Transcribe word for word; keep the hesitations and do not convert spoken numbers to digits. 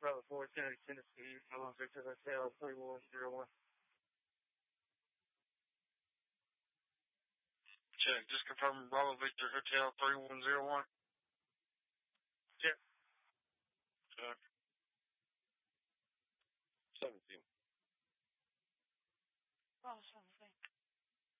Bravo four, Tennessee, Tennessee, Bravo Victor Hotel, three one zero one. Check, just confirm Bravo Victor Hotel, three one zero one. Check. Check. seventeen.